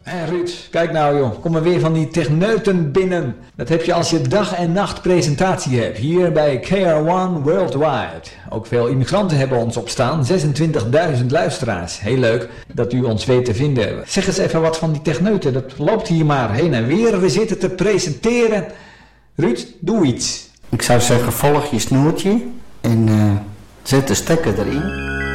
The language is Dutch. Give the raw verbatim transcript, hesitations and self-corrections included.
En Ruud, kijk nou joh, kom maar weer van die techneuten binnen. Dat heb je als je dag en nacht presentatie hebt, hier bij K R one Worldwide. Ook veel immigranten hebben ons op staan, zesentwintigduizend luisteraars. Heel leuk dat u ons weet te vinden. Zeg eens even wat van die techneuten, dat loopt hier maar heen en weer. We zitten te presenteren. Ruud, doe iets. Ik zou zeggen, volg je snoertje en uh, zet de stekker erin.